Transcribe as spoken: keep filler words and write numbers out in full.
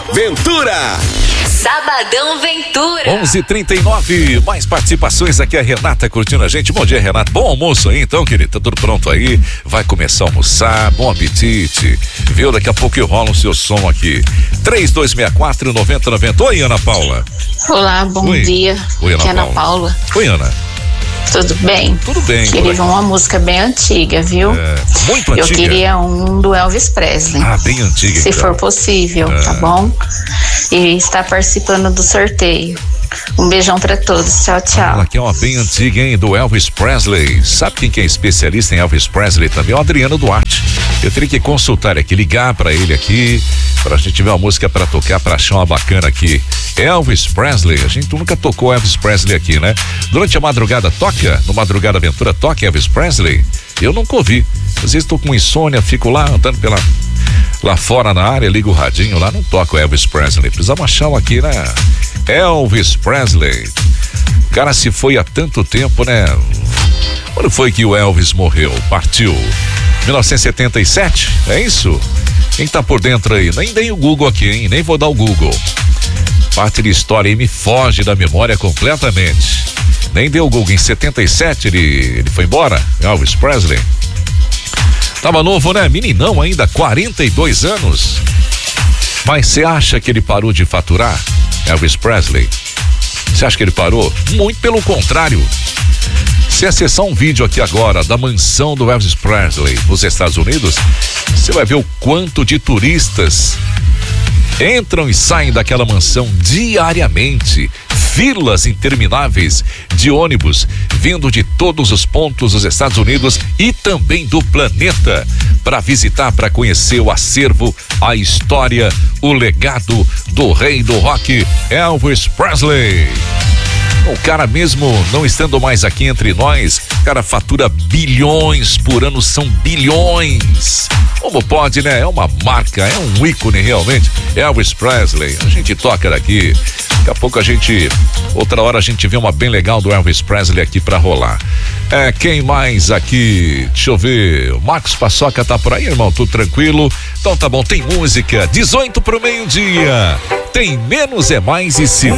Ventura. Sabadão Ventura. onze e trinta e nove, mais participações aqui, a Renata curtindo a gente. Bom dia, Renata. Bom almoço aí, então, querida. Tá tudo pronto aí? Vai começar a almoçar. Bom apetite. Viu? Daqui a pouco rola o seu som aqui. três dois seis quatro, nove zero nove zero. Oi, Ana Paula. Olá, bom Oi. dia. Oi, Ana Aqui é Ana Paula. Paula. Oi, Ana. Tudo bem? Tudo bem. Queria uma música bem antiga, viu? É, muito antiga. Eu queria um do Elvis Presley. Ah, bem antiga, se então. for possível, Ah. tá bom? E está participando do sorteio. Um beijão pra todos. Tchau, tchau. Ela aqui é uma bem antiga, hein? Do Elvis Presley. Sabe quem que é especialista em Elvis Presley também? O Adriano Duarte. Eu teria que consultar aqui, ligar pra ele aqui, pra gente ver uma música pra tocar, pra achar uma bacana aqui. Elvis Presley, a gente nunca tocou Elvis Presley aqui, né? Durante a madrugada toca, no Madrugada Aventura toca Elvis Presley? Eu nunca ouvi. Às vezes tô com insônia, fico lá andando pela lá fora na área, ligo o radinho lá, não toco Elvis Presley. Precisamos achar um aqui, né? Elvis Presley. O cara se foi há tanto tempo, né? Quando foi que o Elvis morreu? Partiu? mil novecentos e setenta e sete? É isso? Quem tá por dentro aí? Nem dei o Google aqui, hein? Nem vou dar o Google. Parte da história aí me foge da memória completamente. Nem deu o Google. Em setenta e sete ele, ele foi embora? Elvis Presley. Tava novo, né? Meninão ainda, quarenta e dois anos. Mas você acha que ele parou de faturar? Elvis Presley. Você acha que ele parou? Muito pelo contrário. Se acessar um vídeo aqui agora da mansão do Elvis Presley nos Estados Unidos, você vai ver o quanto de turistas entram e saem daquela mansão diariamente. Filas intermináveis de ônibus vindo de todos os pontos dos Estados Unidos e também do planeta para visitar, para conhecer o acervo, a história, o legado do rei do rock, Elvis Presley. O cara, mesmo não estando mais aqui entre nós, o cara fatura bilhões por ano, são bilhões. Como pode, né? É uma marca, é um ícone realmente. Elvis Presley, a gente toca daqui. Daqui a pouco a gente, outra hora a gente vê uma bem legal do Elvis Presley aqui pra rolar. É, quem mais aqui? Deixa eu ver. O Marcos Paçoca tá por aí, irmão? Tudo tranquilo? Então tá bom, tem música. dezoito pro meio-dia. Tem Menos é Mais e se